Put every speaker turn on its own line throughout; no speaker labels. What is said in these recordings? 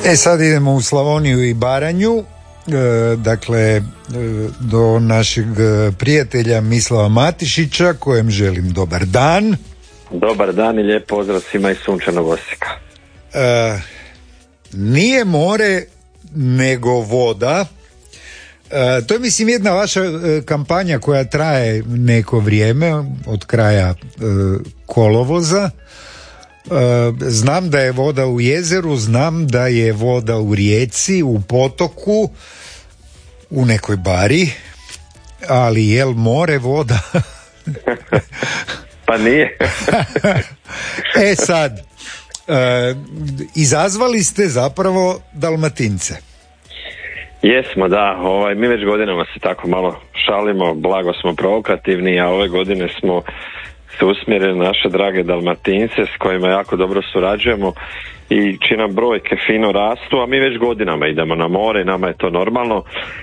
Sad idemo u Slavoniju i Baranju, dakle do našeg prijatelja Mislava Matišića, kojem želim dobar dan.
Dobar dan i lijep pozdrav svima iz sunčanog Osijeka.
Nije more nego voda. To je mislim jedna vaša kampanja koja traje neko vrijeme, od kraja kolovoza. Znam da je voda u jezeru, znam da je voda u rijeci, u potoku, u nekoj bari, ali jel more voda?
Pa nije.
Sad, izazvali ste zapravo Dalmatince.
Jesmo, da. Mi već godinama se tako malo šalimo, blago smo provokativni, a ove godine smo se usmjerili naše drage Dalmatince s kojima jako dobro surađujemo i čiji nam brojke fino rastu, a mi već godinama idemo na more i nama je to normalno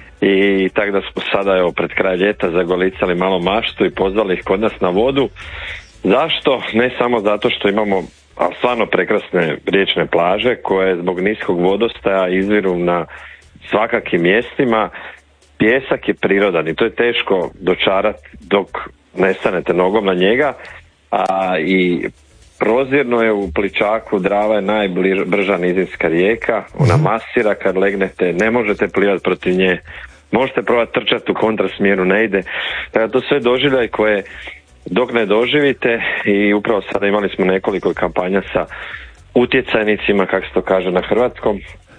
i tako da smo sada pred kraj ljeta zagolicali malo maštu i pozvali ih kod nas na vodu. Zašto? Ne samo zato što imamo stvarno prekrasne riječne plaže koje zbog niskog vodostaja izviru na svakakim mjestima. Pijesak je prirodan i to je teško dočarati dok ne stanete nogom na njega, a i prozirno je u pličaku. Drava je najbrža nizinska rijeka, ona masira kad legnete, ne možete plivati protiv nje, možete probati trčati u kontrasmjeru, ne ide. Dakle, to sve doživljaj koje dok ne doživite, i upravo sada imali smo nekoliko kampanja sa utjecajnicima, kako se to kaže na hrvatskom,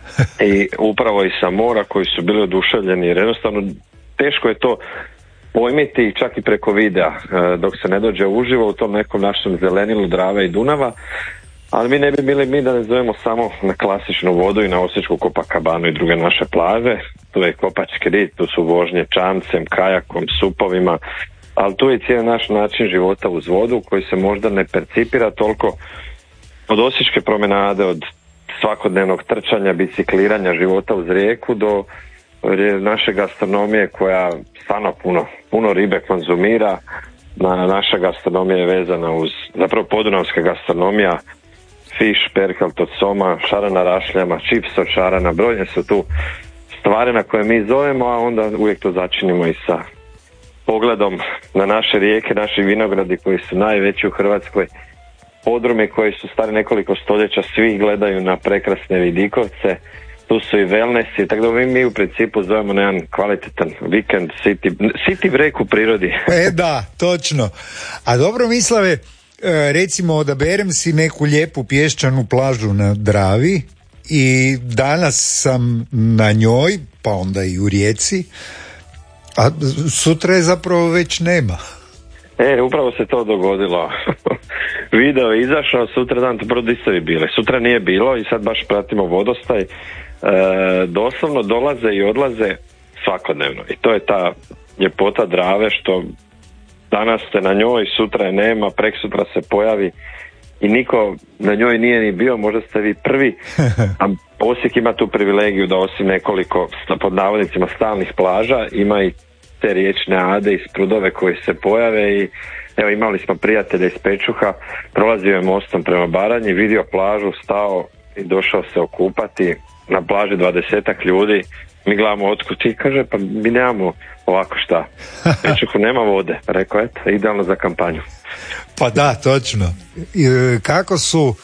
i upravo i sa mora koji su bili oduševljeni, jer jednostavno teško je to pojmiti čak i preko videa dok se ne dođe uživo u tom nekom našem zelenilu Drave i Dunava, ali mi ne bi bili mi da ne zovemo samo na klasičnu vodu i na Osječku Copacabanu i druge naše plaže. Tu je Kopački rit, tu su vožnje čamcem, kajakom, supovima, ali tu je cijeli naš način života uz vodu koji se možda ne percipira toliko, od Osječke promenade, od svakodnevnog trčanja, bicikliranja, života uz rijeku do naše gastronomije koja stvarno puno ribe konzumira. Naša gastronomija je vezana uz zapravo podunavska gastronomija, fiš, perkelt od soma, šarana rašljama, čips od šarana, brojne su tu stvari na koje mi zovemo, a onda uvijek to začinimo i sa pogledom na naše rijeke, naši vinogradi koji su najveći u Hrvatskoj, podrumi koji su stari nekoliko stoljeća, svi gledaju na prekrasne vidikovce, tu su i wellnessi, tako da mi u principu zovemo na jedan kvalitetan vikend, city break u prirodi.
Da, točno. A dobro, Mislave, recimo odaberem si neku lijepu pješčanu plažu na Dravi i danas sam na njoj, pa onda i u rijeci, a sutra je zapravo već nema.
Upravo se to dogodilo. Video je izašao, sutra dan to prodistovi bile. Sutra nije bilo i sad baš pratimo vodostaj. Doslovno dolaze i odlaze svakodnevno. I to je ta ljepota Drave što danas ste na njoj, sutra je nema, preksutra se pojavi i niko na njoj nije ni bio, možda ste vi prvi. A Osijek ima tu privilegiju da osim nekoliko pod navodnicima stalnih plaža ima i te riječne ade i sprudove koji se pojave i evo imali smo prijatelja iz Pečuha, prolazio je mostom prema Baranji, vidio plažu, stao i došao se okupati. Na plaži 20-ak ljudi, mi gledamo otkud ti, kaže pa mi nemamo ovako šta, Pečuhu nema vode, rekao eto, idealno za kampanju.
Pa da, točno. Kako su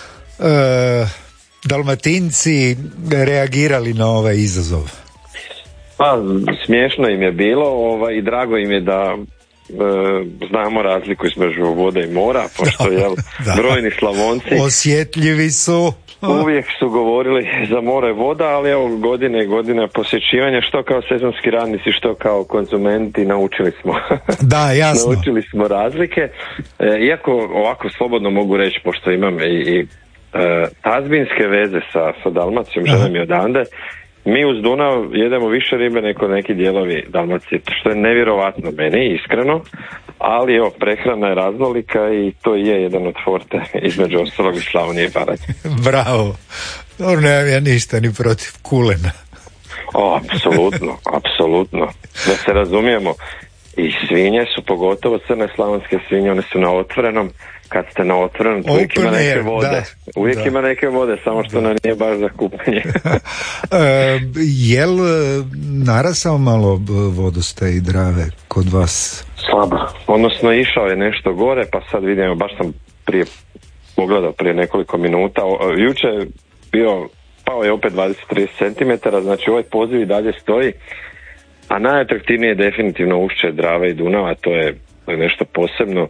Dalmatinci reagirali na ovaj izazov?
Pa smiješno im je bilo i drago im je da znamo razliku između vode i mora, pošto brojni Slavonci
osjetljivi su,
uvijek su govorili za more voda, ali evo godine posjećivanja, što kao sezonski radnici, što kao konzumenti, naučili smo.
Da, jasno.
Naučili smo razlike, iako ovako slobodno mogu reći, pošto imam i tazbinske veze sa Dalmacijom, želim mi odande. Mi uz Dunav jedemo više ribe nego neki dijelovi Dalmacije, što je nevjerovatno meni, iskreno, ali evo, prehrana je raznolika i to je jedan od forte između ostalog i Slavonije i Baranje.
Bravo, dobro, nemam ja ništa ni protiv kulena.
Apsolutno, da se razumijemo. i svinje su, pogotovo crne slavonske svinje, one su na otvorenom. Kad ste na otvorenom, uvijek ima neke vode. Uvijek ima neke vode, samo što nam nije baš za kupanje.
Jel narasao malo vodostaj Drave kod vas?
Slabo. Odnosno išao je nešto gore, pa sad vidimo, baš sam pogledao prije nekoliko minuta. Juče pao je opet 20-30 cm, znači ovaj poziv i dalje stoji. A najatraktivnije je definitivno ušće Drave i Dunava, to je nešto posebno.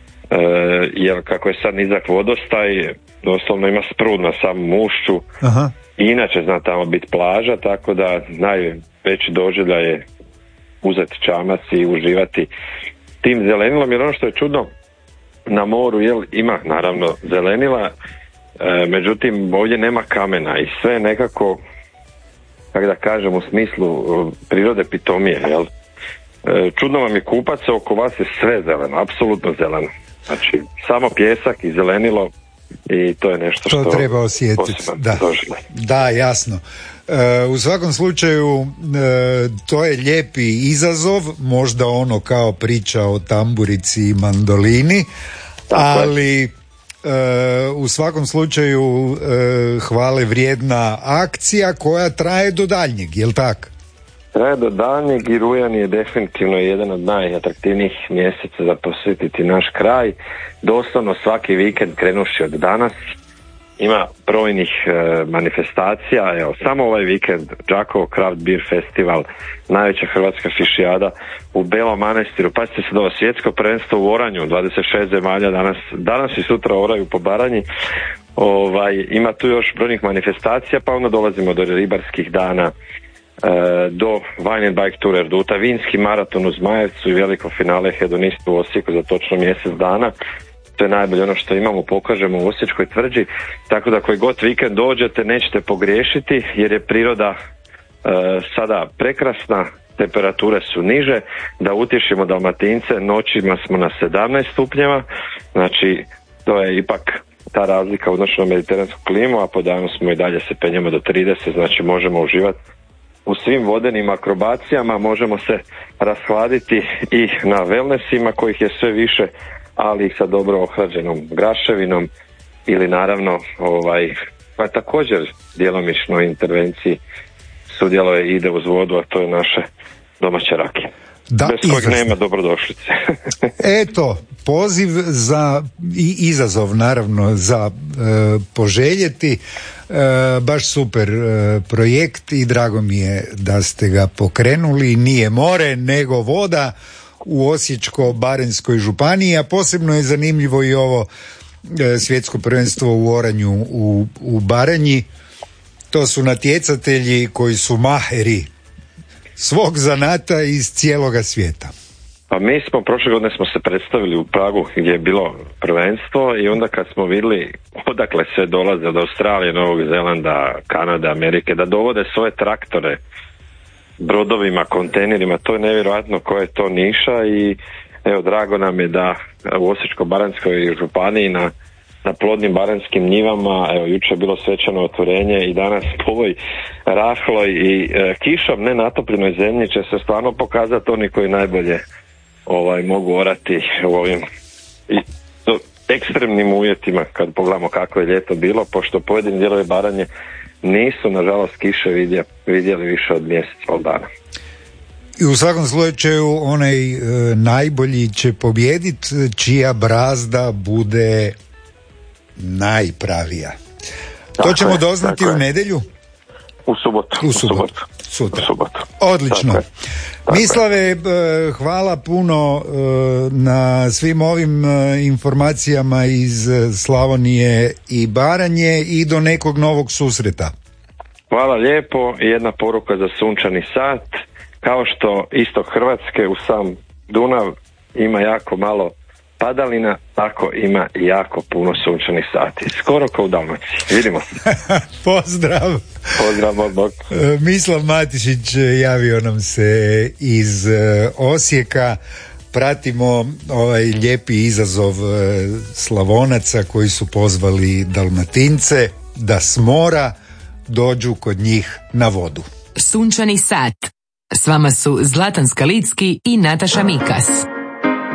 Jer kako je sad nizak vodostaj, doslovno ima sprud na samom ušću. Aha. I inače zna tamo biti plaža, tako da najveći doživljaj je uzeti čamac i uživati tim zelenilom, jer ono što je čudno na moru, ima naravno zelenila, međutim ovdje nema kamena i sve nekako, kako da kažem, u smislu prirode pitomije, jel? Čudno vam je kupat se, oko vas je sve zeleno, apsolutno zeleno. Znači, samo pjesak i zelenilo i to je nešto što
treba osjetiti. Da, jasno. U svakom slučaju to je lijepi izazov, možda ono kao priča o tamburici i mandolini, ali u svakom slučaju hvale vrijedna akcija koja traje do daljnjeg, jel tako?
Traje do daljnjeg i rujan je definitivno jedan od najatraktivnijih mjeseca za posjetiti naš kraj. Doslovno svaki vikend krenuši od danas ima brojnih manifestacija. Evo, samo ovaj vikend Đakovo Craft Beer Festival, najveća hrvatska fišijada u Belom Manastiru. Pazite se da ovo svjetsko prvenstvo u oranju, 26 zemalja danas i sutra oraju po Baranji. Ima tu još brojnih manifestacija, pa onda dolazimo do ribarskih dana, do Wine and Bike Tour Erduta, vinski maraton u Zmajevcu i veliko finale hedonistu u Osijeku za točno mjesec dana. To je najbolje ono što imamo, pokažemo u Osječkoj tvrđi, tako da koji god vikend dođete nećete pogriješiti, jer je priroda sada prekrasna, temperature su niže. Da utješimo Dalmatince, noćima smo na 17 stupnjeva, znači to je ipak ta razlika u odnosu na mediteransku klimu, a po danu smo i dalje se penjemo do 30, znači možemo uživati u svim vodenim akrobacijama, možemo se rashladiti i na wellnessima kojih je sve više, ali i sa dobro ohlađenom graševinom ili naravno pa također djelomično intervenciji sudjeluje i ide uz vodu, a to je naše domaće rakije. Bez kojeg nema dobrodošlice.
Eto, poziv za i izazov naravno za poželjeti, baš super projekt i drago mi je da ste ga pokrenuli. Nije more nego voda u Osječko-baranjskoj županiji, a posebno je zanimljivo i ovo svjetsko prvenstvo u oranju u Baranji. To su natjecatelji koji su maheri svog zanata iz cijeloga svijeta.
Pa mi smo prošle godine smo se predstavili u Pragu gdje je bilo prvenstvo i onda kad smo vidjeli odakle sve dolaze od Australije, Novog Zelanda, Kanade, Amerike, da dovode svoje traktore brodovima, kontejnerima, to je nevjerojatno koja je to niša i evo drago nam je da u Osječko-baranjskoj županiji na plodnim baranjskim njivama, evo jučer je bilo svečano otvorenje i danas po ovoj rahloj i kišom nenatopljenoj zemlji će se stvarno pokazati oni koji najbolje mogu orati u ovim ekstremnim uvjetima kad pogledamo kako je ljeto bilo, pošto pojedini dijelovi Baranje nisu nažalost kiše vidjeli više od mjeseca dana.
I u svakom slučaju onaj najbolji će pobijediti čija brazda bude najpravija. To ćemo doznati u nedjelju?
U subotu.
Sutra. Odlično. Mislave, hvala puno na svim ovim informacijama iz Slavonije i Baranje i do nekog novog susreta.
Hvala lijepo i jedna poruka za sunčani sat. Kao što istok Hrvatske u sam Dunav ima jako malo padalina, tako ima jako puno sunčanih sati. Skoro kao u Dalmaciji. Vidimo se.
Pozdrav.
Pozdrav, bok.
Mislav Matišić javio nam se iz Osijeka. Pratimo ovaj lijepi izazov Slavonaca koji su pozvali Dalmatince da s mora dođu kod njih na vodu.
Sunčani sat. S vama su Zlatan Skalicki i Nataša Mikas.